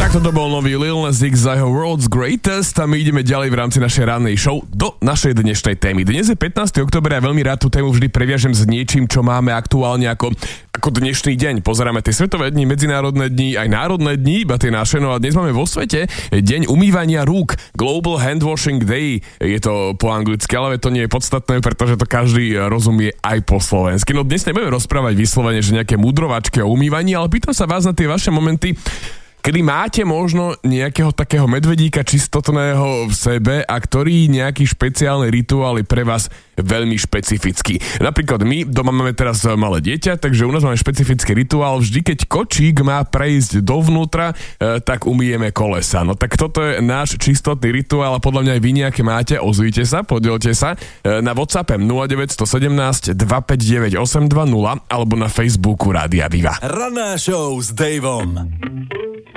Takto to bol nový Lil Nas X za jeho World's Greatest a my ideme ďalej v rámci našej rannej show do našej dnešnej témy. Dnes je 15. október a veľmi rád tú tému vždy previažem s niečím, čo máme aktuálne ako dnešný deň. Pozeráme tie svetové dni, medzinárodné dni, aj národné dni, iba tie naše. No a dnes máme vo svete deň umývania rúk, Global Hand Washing Day. Je to po anglicky, ale to nie je podstatné, pretože to každý rozumie aj po slovensky. No dnes nebudeme rozprávať vyslovene, že nejaké mudrovačky o umývaní, ale pýtam sa vás na tie vaše momenty, kedy máte možno nejakého takého medvedíka čistotného v sebe a ktorý nejaký špeciálny rituál je pre vás veľmi špecifický. Napríklad my doma máme teraz malé dieťa, takže u nás máme špecifický rituál. Vždy, keď kočík má prejsť dovnútra, tak umyjeme kolesa. No tak toto je náš čistotný rituál a podľa mňa aj vy nejaké máte. Ozvíte sa, podielte sa na WhatsAppe 0917 259 820 alebo na Facebooku Rádia Viva. Ranná show s Davom.